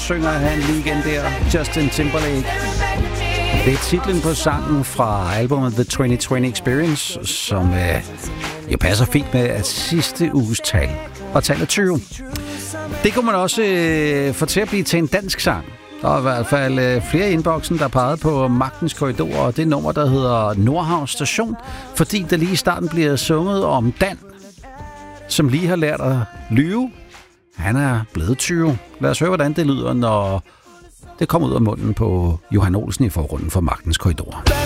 synger han lige igen der, Justin Timberlake. Det er titlen på sangen fra albumet The 2020 Experience, som jo passer fint med at sidste uges tal, og tallet 20. Det kunne man også få til at blive til en dansk sang. Der er i hvert fald flere i inboxen, der pegede på Magtens Korridor, og det nummer, der hedder Nordhavn Station, fordi der lige i starten bliver sunget om Dan, som lige har lært at lyve. Han er blevet 20. Lad os høre, hvordan det lyder, når det kommer ud af munden på Johan Olsen i forgrunden for Magtens Korridor.